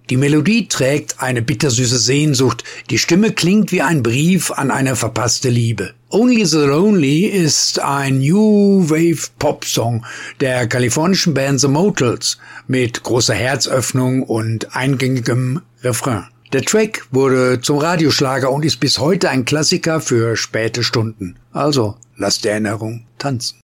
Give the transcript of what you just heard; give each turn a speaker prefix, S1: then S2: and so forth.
S1: Die Melodie trägt eine bittersüße Sehnsucht, die Stimme klingt wie ein Brief an eine verpasste Liebe. Only the Lonely ist ein New Wave Pop Song der kalifornischen Band The Motels mit großer Herzöffnung und eingängigem Refrain. Der Track wurde zum Radioschlager und ist bis heute ein Klassiker für späte Stunden. Also, lasst die Erinnerung tanzen.